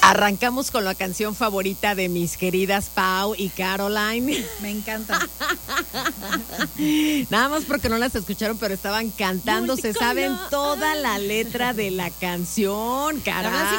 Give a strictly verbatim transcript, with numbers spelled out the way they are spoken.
Arrancamos con la canción favorita de mis queridas Pau y Caroline. Me encanta. Nada más porque no las escucharon, pero estaban cantando. Se saben toda la letra de la canción, caray.